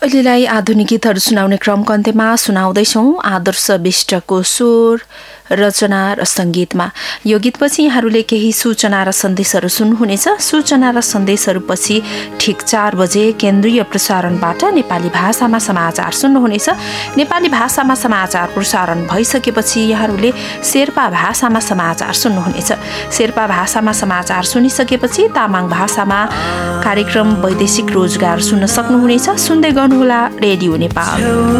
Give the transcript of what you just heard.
अहिलेलाई आधुनिक गीतहरू सुनाउने क्रमको अन्त्यमा सुनाउँदैछौँ आदर्श विष्टको स्वर रचना र सङ्गीतमा। यो गीतपछि यहाँहरूले केही सूचना र सन्देशहरू सुन्नुहुनेछ। सूचना र सन्देशहरूपछि ठिक 4 बजे केन्द्रीय प्रसारणबाट नेपाली भाषामा समाचार सुन्नुहुनेछ। नेपाली भाषामा समाचार प्रसारण भइसकेपछि यहाँहरूले शेर्पा भाषामा समाचार सुन्नुहुनेछ। शेर्पा भाषामा समाचार सुनिसकेपछि तामाङ भाषामा कार्यक्रम वैदेशिक रोजगार सुन्न सक्नुहुनेछ। सुन्दै गर्नुहोला रेडियो नेपाल।